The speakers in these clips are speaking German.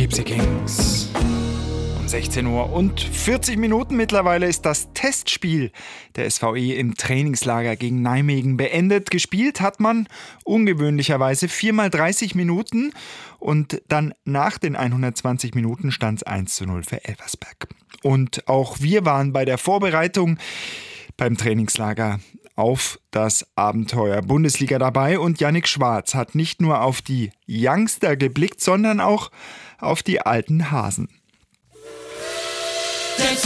Gypsy Kings. Um 16 Uhr und 40 Minuten mittlerweile ist das Testspiel der SVE im Trainingslager gegen Nijmegen beendet. Gespielt hat man ungewöhnlicherweise 4x 30 Minuten und dann nach den 120 Minuten stand es 1:0 für Elversberg. Und auch wir waren bei der Vorbereitung beim Trainingslager auf das Abenteuer Bundesliga dabei und Yannick Schwarz hat nicht nur auf die Youngster geblickt, sondern auch auf die alten Hasen. Der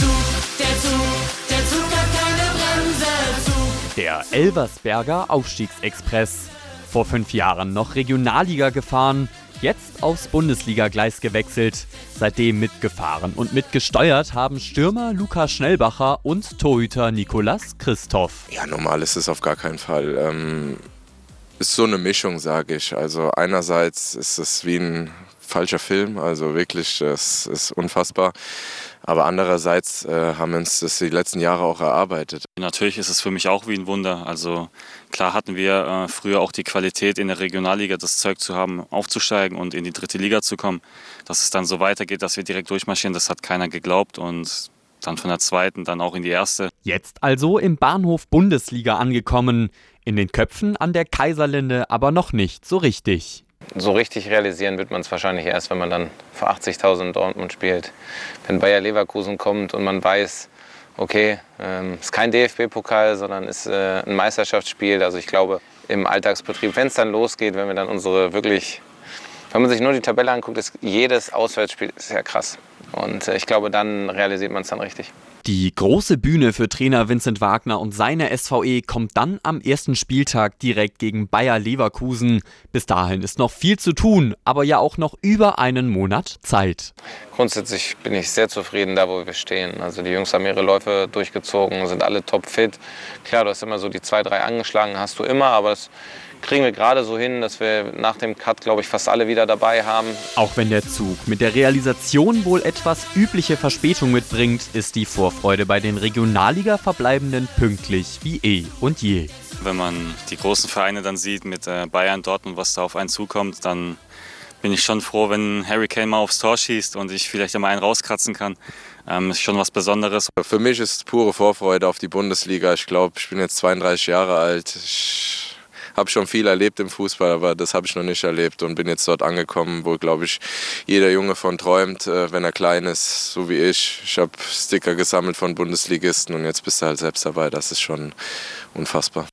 Zug hat keine Bremse. Der Elversberger Aufstiegsexpress. Vor 5 Jahren noch Regionalliga gefahren, jetzt aufs Bundesliga-Gleis gewechselt. Seitdem mitgefahren und mitgesteuert haben Stürmer Lukas Schnellbacher und Torhüter Nicolas Christoph. Ja, normal ist es auf gar keinen Fall. Ist so eine Mischung, sage ich. Also einerseits ist es wie ein falscher Film, also wirklich, das ist unfassbar. Aber andererseits haben wir uns das die letzten Jahre auch erarbeitet. Natürlich ist es für mich auch wie ein Wunder. Also klar hatten wir früher auch die Qualität in der Regionalliga, das Zeug zu haben, aufzusteigen und in die 3. Liga zu kommen. Dass es dann so weitergeht, dass wir direkt durchmarschieren, das hat keiner geglaubt. Und dann von der 2. dann auch in die 1. Jetzt also im Bahnhof Bundesliga angekommen. In den Köpfen an der Kaiserlinde aber noch nicht so richtig. So richtig realisieren wird man es wahrscheinlich erst, wenn man dann vor 80.000 in Dortmund spielt. Wenn Bayer Leverkusen kommt und man weiß, okay, ist kein DFB-Pokal, sondern ist ein Meisterschaftsspiel. Also ich glaube, im Alltagsbetrieb, wenn es dann losgeht, wenn wir dann wenn man sich nur die Tabelle anguckt, ist jedes Auswärtsspiel ist ja krass. Und ich glaube, dann realisiert man es dann richtig. Die große Bühne für Trainer Vincent Wagner und seine SVE kommt dann am ersten Spieltag direkt gegen Bayer Leverkusen. Bis dahin ist noch viel zu tun, aber ja auch noch über einen Monat Zeit. Grundsätzlich bin ich sehr zufrieden da, wo wir stehen. Also die Jungs haben ihre Läufe durchgezogen, sind alle topfit. Klar, du hast immer so die 2, 3 angeschlagen, hast du immer, aber das kriegen wir gerade so hin, dass wir nach dem Cut, glaube ich, fast alle wieder dabei haben. Auch wenn der Zug mit der Realisation wohl etwas übliche Verspätung mitbringt, ist die Vorfreude bei den Regionalliga-Verbleibenden pünktlich wie eh und je. Wenn man die großen Vereine dann sieht mit Bayern, Dortmund, was da auf einen zukommt, dann bin ich schon froh, wenn Harry Kane mal aufs Tor schießt und ich vielleicht einmal einen rauskratzen kann. Ist schon was Besonderes. Für mich ist es pure Vorfreude auf die Bundesliga. Ich glaube, ich bin jetzt 32 Jahre alt. Ich habe schon viel erlebt im Fußball, aber das habe ich noch nicht erlebt und bin jetzt dort angekommen, wo, glaube ich, jeder Junge von träumt, wenn er klein ist, so wie ich. Ich habe Sticker gesammelt von Bundesligisten und jetzt bist du halt selbst dabei. Das ist schon unfassbar.